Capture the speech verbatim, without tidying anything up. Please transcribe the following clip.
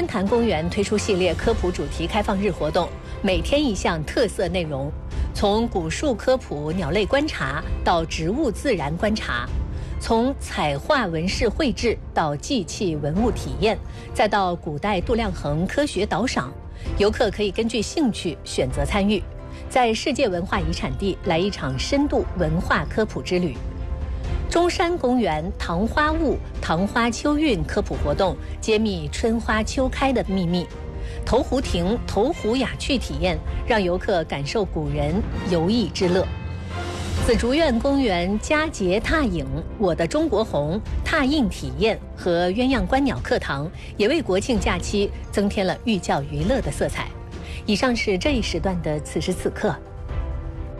天坛公园推出系列科普主题开放日活动，每天一项特色内容，从古树科普、鸟类观察到植物自然观察，从彩画纹饰绘制到祭器文物体验，再到古代度量衡科学导赏，游客可以根据兴趣选择参与，在世界文化遗产地来一场深度文化科普之旅。中山公园糖花坞糖花秋韵科普活动揭秘春花秋开的秘密，投壶亭投壶雅趣体验让游客感受古人游艺之乐。紫竹院公园佳节踏影我的中国红踏印体验和鸳鸯观鸟课堂也为国庆假期增添了寓教于乐的色彩。以上是这一时段的此时此刻。